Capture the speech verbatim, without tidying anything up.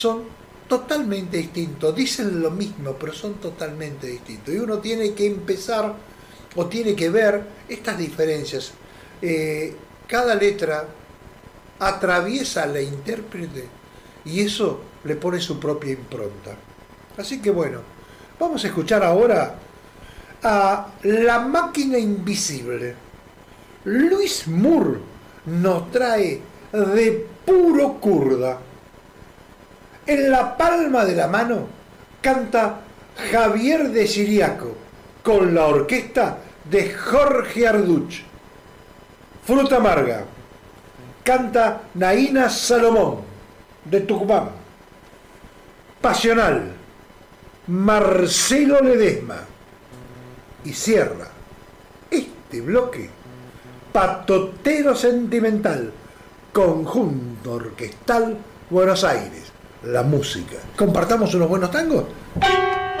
son totalmente distintos, dicen lo mismo, pero son totalmente distintos. Y uno tiene que empezar o tiene que ver estas diferencias. Eh, cada letra atraviesa la intérprete y eso le pone su propia impronta. Así que bueno, vamos a escuchar ahora a La Máquina Invisible. Luis Moore nos trae de puro kurda. En la palma de la mano canta Javier de Siriaco con la orquesta de Jorge Arduch. Fruta amarga canta Naína Salomón de Tucumán. Pasional Marcelo Ledesma. Y cierra este bloque Patotero Sentimental, Conjunto Orquestal Buenos Aires. La música. ¿Compartamos unos buenos tangos?